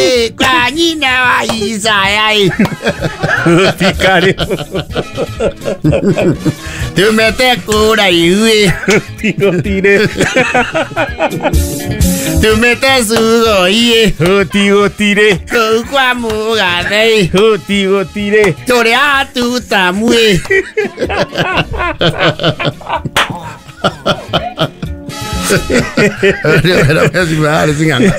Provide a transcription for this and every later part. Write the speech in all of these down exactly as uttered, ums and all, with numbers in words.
Ui, kwa nyina wa Isaya. Tikari. Tumete kura iwe. Tigo tire. Tumete sugo iye. Tigo tire. Kwa muga nei. Tigo tire. Tore atu tamwe. Era messi male singanga.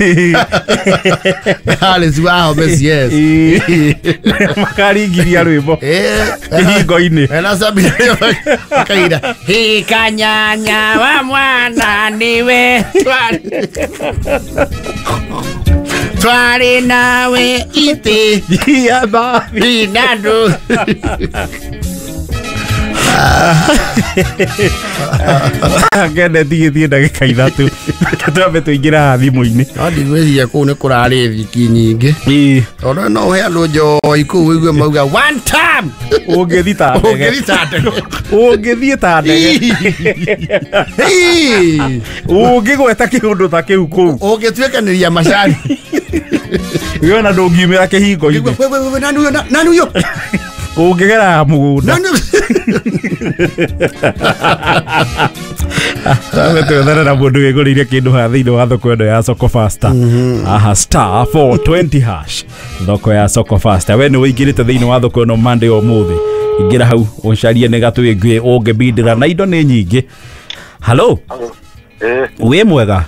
Ale suaho messi yes. Makari giria rwimbo. Eh, Higo ini. ena sabia kaida. Hikanyanya wa mwana niwe. Twari nawe ite. Ya ba. Binado. Ngende thie thie ndagika ithatu twambe tuingira thimu-ini Andi gwĩciria kũu nĩ kũrarĩ thiki nyingĩ tondũ no he andũ njoi kũu wĩigue mauga one time ũngĩthi ta ndege ũngĩthi ta ndege ũngĩthiĩ ta ndege ũngĩgweta kĩũndũ ta kĩu kũu ũngĩtuĩkanĩria macani wĩona ndũngiumĩra kĩhingo-inĩ nanuyo ũngĩgera mũgũnda twethana na mũndũ wĩgũrĩire kĩndũ haha thĩinĩ wa thoko ĩno ya Soko Faster. Aha, star four twenty hash thoko ya Soko Faster. We nĩ wĩingĩrĩte thĩinĩ wa thoko ĩno Monday ũmũthĩ, ingĩra hau ũcarie nĩ gatũ ĩngĩ ũngĩbindĩra na indo nĩ nyingĩ. Halo, wĩ mwega?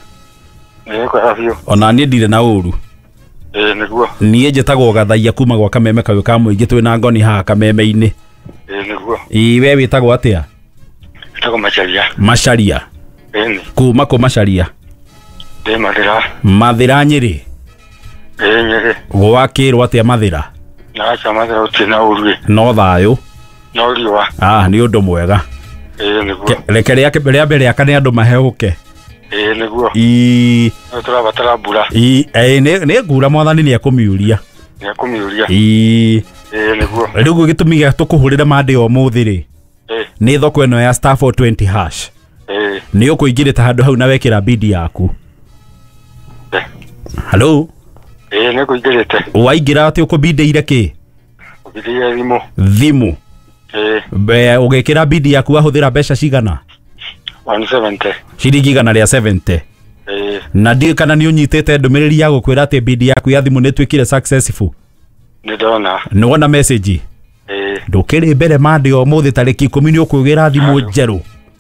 Ona niĩ ndirĩ na ũru. Eh, niguo. Niĩ njĩtagwo Gathaia kuma gwa Kameme kayũ ka mũingĩ twĩ na ngoni haha Kameme-inĩ. Eh, niguo. Ĩ we wĩtagwo atĩa? Wĩtagwo Macharia. Macharia. Ĩni. Kuma kũ Macharia? Ndĩ Mathĩra. Mathĩra Nyĩrĩ. Ĩ Nyĩrĩ. Gwakĩrwo atĩa Mathĩra? Na acha Mathĩra ũtirĩ na ũruĩ. No thayũ. No riũa. Ah, nĩ ũndũ mwega. Ĩ niguo. Reke rĩa mbere aka nĩ andũ maheũke. Ĩ niguo. Ĩ no tũrabatara mbura. Ĩ nĩ ngura mwathani nĩ akũmiuria. Nĩ akũmiuria. Ĩ Ĩ niguo. Rĩu gĩtũmi gĩa tũkũhũrĩre Monday ũmũthĩ rĩ. Nĩ thoko ĩno ya star four twenty hash. Ĩ Nĩ ũkũingĩrĩte handũ hau na wekĩra bidi yaku. Ĩ Halo. Ĩ nĩ kũingĩrĩte. Waingĩra atĩ ũkũbindĩire kĩ? Ũbindĩire thimũ. Thimũ. Ĩ Be ũgĩkĩra bidi yaku wahũthĩra mbeca cigana? one seventy. Ciringi igana rĩa seventy. Ĩ Na ndiũ kana nĩ ũnyitĩte ndũmĩrĩri ya gũkwĩra atĩ bidi yaku ya thimũ nĩ ĩtuĩkire successful. nĩ ndona. Nĩ wona message? Ĩ Ndũkĩrĩ mbere Monday ũmũthĩ tarĩki ikũmi nĩ ũkwĩgĩra thimũ njerũ.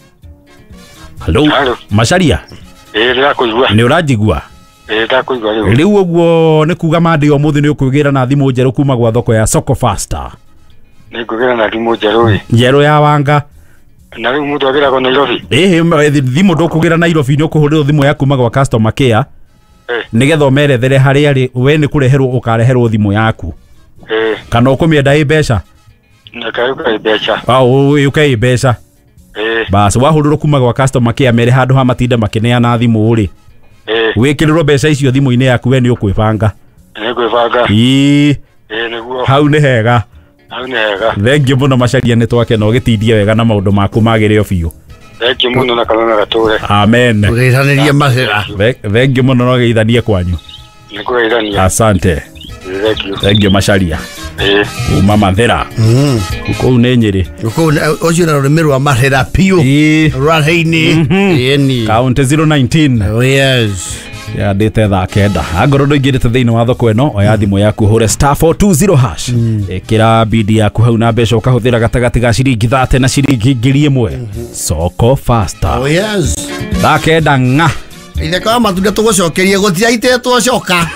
Halo. Halo. Macharia. Ĩ ndĩrakũigua. Nĩ ũranjigua? Ĩ ndakũigua rĩu. Rĩu ũguo nĩ kuga Monday ũmũthĩ nĩ ũkwĩgĩra na thimũ njerũ kuma gwa thoko ya Soko Faster. Nĩ ngũgĩra na thimũ njerũ ĩ. Njerũ ya wanga. Na rĩu mũndũ agĩragwo Nairobi. Ĩ thimũ ndũkũgĩra Nairobi, nĩ ũkũhũrĩrwo thimũ ya kuma gwa customer care. Nĩgetha ũmerethere harĩa rĩ we nĩ kũreherwo ũkareherwo thimũ yaku. Ĩ Kana ũkũmĩenda ĩ mbeca? na kayuka ĩ mbeca. Ah, ũke ĩ mbeca. Ĩ Bas wahũrĩrwo kuma gwa customer care mere handũ ha matinda makĩneana thimũ rĩ. Ĩ Wĩkĩrĩrwo mbeca icio thimũ-inĩ yaku we nĩ ũkwĩbanga. nĩ ngwĩbanga. Ĩ Ĩ nĩguo. Hau nĩ hega. Hau nĩ hega. Thengiũ mũno Macharia nĩ twakena ũgĩtindie wega na maũndũ maku magĩrĩo biũ. Thengiũ mũno na Kameme gatũre. Amen. Tũgeithanĩrie Mathĩra. Thengiũ mũno no geithanie kwanyu. Nĩ kũgeithania. Asante. Thengiũ. Thengiũ Macharia. Ĩ Kuma Mathĩra. Kũu nĩ Nyĩrĩ. Ũcio na rũrĩmĩ rwa Mathĩra piũ Ĩ rwa-inĩ. Ĩni. County zero nineteen. Oh yes. Yandĩte thaa kenda. Angorwo ndũingĩrĩte thĩinĩ wa thoko ĩno oya thimũ yaku hũre star four twenty hash. Ĩkĩra bidi yaku hau na mbeca ũkahũthĩra gatagatĩ ga ciringi thate na ciringi ngiri ĩmwe. Soko Faster. Oh yes. Thaa kenda ng'a. Ithe kwa matunda tũgũcokerie gũtiraitĩtwo coka.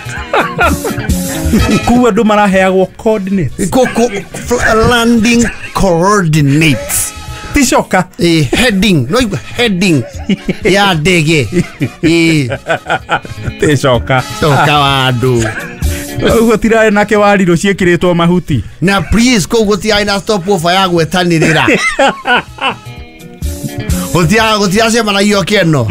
Kuu andũ maraheagwo coordinates. Koko landing coordinates. Ticoka. Eh, heading. No heading. Ya ndege. Eh. Ticoka. Coka wa andũ. Ũguo tiraĩ nake warirũ ciĩkĩrĩtwo mahuti. Na please kũu gũtiraĩ na stop over ya gwĩtanĩrĩra. Gũtira gũtiracema na iyo kĩeno.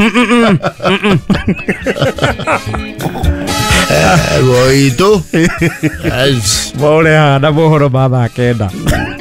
Goito. Yes. Bore hana mohoro ma thaa kenda.